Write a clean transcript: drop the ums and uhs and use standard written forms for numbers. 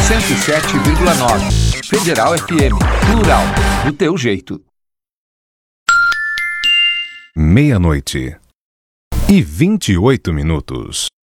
107,9. Federal FM. Plural. Do teu jeito. 00:28.